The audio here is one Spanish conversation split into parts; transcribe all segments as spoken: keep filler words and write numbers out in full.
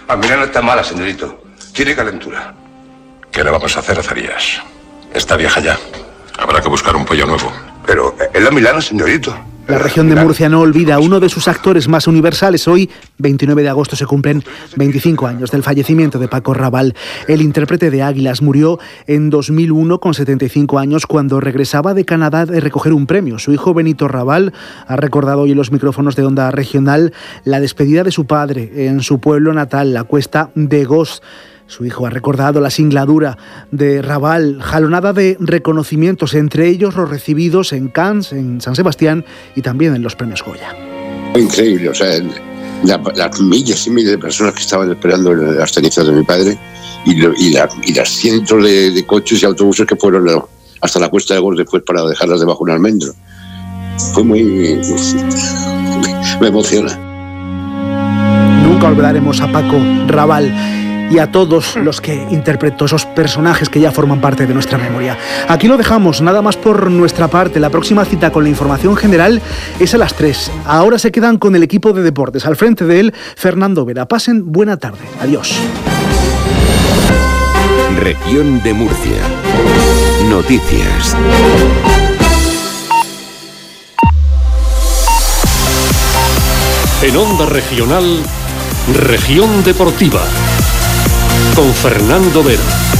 A mí no está mala, señorito. Tiene calentura. ¿Qué le vamos a hacer, Zarías? Está vieja ya. Habrá que buscar un pollo nuevo. Pero es la Milano, señorito. La región de Murcia no olvida a uno de sus actores más universales. Hoy, veintinueve de agosto, se cumplen veinticinco años del fallecimiento de Paco Raval. El intérprete de Águilas murió en dos mil uno con setenta y cinco años cuando regresaba de Canadá de recoger un premio. Su hijo Benito Raval ha recordado hoy en los micrófonos de Onda Regional la despedida de su padre en su pueblo natal, la Cuesta de Gos. Su hijo ha recordado la singladura de Raval, jalonada de reconocimientos, entre ellos los recibidos en Cannes, en San Sebastián y también en los premios Goya. Increíble, o sea, la, las miles y miles de personas que estaban esperando las cenizas de mi padre y, lo, y, la, y las cientos de, de coches y autobuses que fueron hasta la Cuesta de Gos después para dejarlas debajo de un almendro. Fue muy... me emociona. Nunca olvidaremos a Paco Raval y a todos los que interpretó, esos personajes que ya forman parte de nuestra memoria. Aquí lo dejamos, nada más por nuestra parte. La próxima cita con la información general es a las tres. Ahora se quedan con el equipo de deportes. Al frente de él, Fernando Vera. Pasen buena tarde. Adiós. Región de Murcia. Noticias. En Onda Regional, Región Deportiva, con Fernando Vera.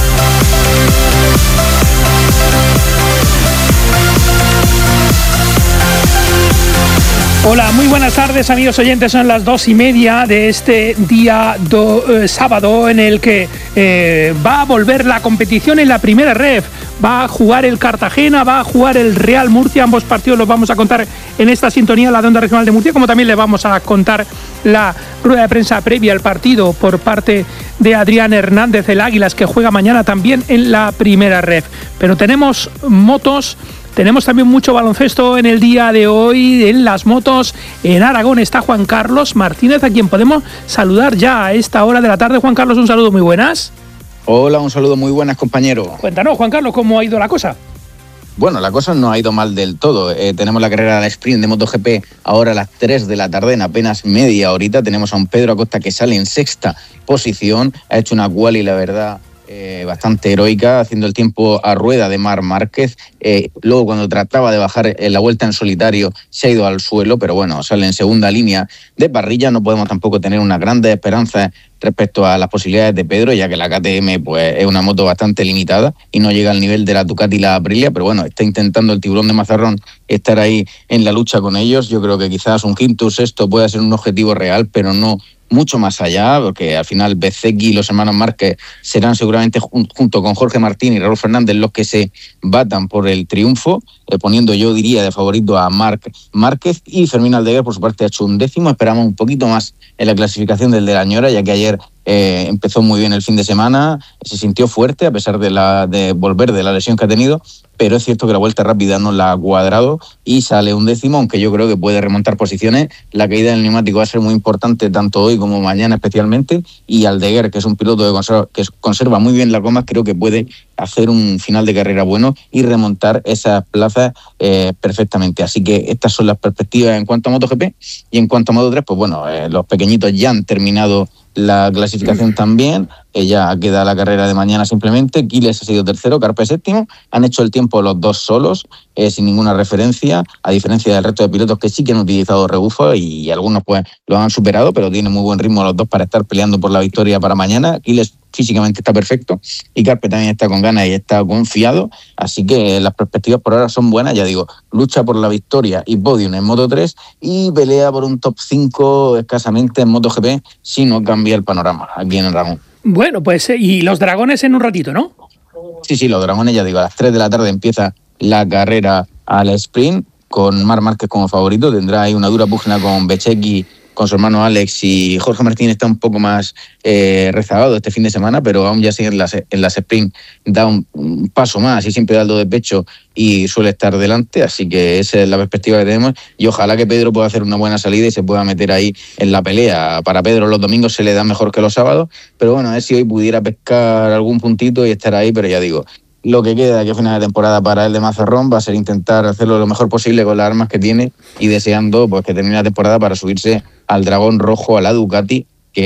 Hola, muy buenas tardes, amigos oyentes. Son las dos y media de este día do, eh, sábado en el que eh, va a volver la competición en la primera ref. Va a jugar el Cartagena, va a jugar el Real Murcia. Ambos partidos los vamos a contar en esta sintonía, la de Onda Regional de Murcia, como también le vamos a contar la rueda de prensa previa al partido por parte de Adrián Hernández, el Águilas, que juega mañana también en la primera ref. Pero tenemos motos. Tenemos también mucho baloncesto en el día de hoy en las motos. En Aragón está Juan Carlos Martínez, a quien podemos saludar ya a esta hora de la tarde. Juan Carlos, un saludo, muy buenas. Hola, un saludo, muy buenas, compañero. Cuéntanos, Juan Carlos, ¿cómo ha ido la cosa? Bueno, la cosa no ha ido mal del todo. Eh, tenemos la carrera de sprint de MotoGP ahora a las tres de la tarde, en apenas media horita. Tenemos a un Pedro Acosta que sale en sexta posición. Ha hecho una quali, la verdad, Eh, bastante heroica, haciendo el tiempo a rueda de Marc Márquez. Eh, luego, cuando trataba de bajar en la vuelta en solitario, se ha ido al suelo, pero bueno, sale en segunda línea de parrilla. No podemos tampoco tener una grande esperanza respecto a las posibilidades de Pedro, ya que la K T M pues, es una moto bastante limitada y no llega al nivel de la Ducati y la Aprilia, pero bueno, está intentando el Tiburón de Mazarrón estar ahí en la lucha con ellos. Yo creo que quizás un quinto o sexto pueda ser un objetivo real, pero no mucho más allá, porque al final Bezzecchi y los hermanos Márquez serán seguramente junto con Jorge Martín y Raúl Fernández los que se batan por el triunfo, eh, poniendo yo diría de favorito a Marc Márquez, y Fermín Aldeguer por su parte ha hecho un décimo. Esperamos un poquito más en la clasificación del de la Ñora, ya que ayer eh, empezó muy bien el fin de semana, se sintió fuerte a pesar de, la, de volver de la lesión que ha tenido, pero es cierto que la vuelta rápida no la ha cuadrado y sale un décimo, aunque yo creo que puede remontar posiciones. La caída del neumático va a ser muy importante tanto hoy como mañana especialmente, y Aldeguer, que es un piloto que conserva, que conserva muy bien las gomas, creo que puede hacer un final de carrera bueno y remontar esas plazas eh, perfectamente. Así que estas son las perspectivas en cuanto a MotoGP. Y en cuanto a Moto tres, pues bueno, eh, los pequeñitos ya han terminado la clasificación también. Eh, ya queda la carrera de mañana simplemente. Quiles ha sido tercero, Carpe séptimo. Han hecho el tiempo los dos solos, eh, sin ninguna referencia, a diferencia del resto de pilotos que sí que han utilizado rebufo y algunos pues lo han superado, pero tienen muy buen ritmo los dos para estar peleando por la victoria para mañana. Quiles físicamente está perfecto y Carpe también está con ganas y está confiado, así que las perspectivas por ahora son buenas. Ya digo, lucha por la victoria y podium en Moto tres y pelea por un top cinco escasamente en MotoGP si no cambia el panorama aquí en Aragón. Bueno, pues y los dragones en un ratito, ¿no? Sí, sí, los dragones, ya digo, a las tres de la tarde empieza la carrera al sprint con Marc Márquez como favorito. Tendrá ahí una dura pugna con Bezzecchi, con su hermano Alex, y Jorge Martín está un poco más eh, rezagado este fin de semana, pero aún ya sí en las, en las sprint da un, un paso más y siempre da el do de pecho y suele estar delante, así que esa es la perspectiva que tenemos y ojalá que Pedro pueda hacer una buena salida y se pueda meter ahí en la pelea. Para Pedro los domingos se le da mejor que los sábados, pero bueno, a ver si hoy pudiera pescar algún puntito y estar ahí, pero ya digo, lo que queda de aquí a final de temporada para el de Mazarrón va a ser intentar hacerlo lo mejor posible con las armas que tiene y deseando pues que termine la temporada para subirse al dragón rojo, a la Ducati